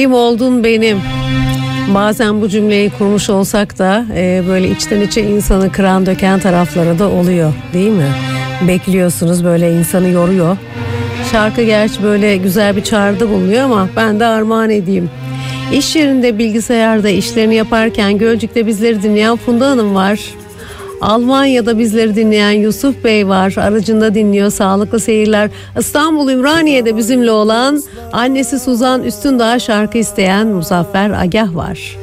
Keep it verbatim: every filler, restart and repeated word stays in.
Kim oldun benim. Bazen bu cümleyi kurmuş olsak da e, böyle içten içe insanı kıran döken tarafları da oluyor, değil mi? Bekliyorsunuz, böyle insanı yoruyor. Şarkı gerçi böyle güzel bir çağrıda bulunuyor ama ben de armağan edeyim. İş yerinde, bilgisayarda işlerini yaparken Gölcük'te bizleri dinleyen Funda Hanım var. Almanya'da bizleri dinleyen Yusuf Bey var. Aracında dinliyor. Sağlıklı seyirler. İstanbul Ümraniye'de bizimle olan annesi Suzan Üstündağ, şarkı isteyen Muzaffer Agah var.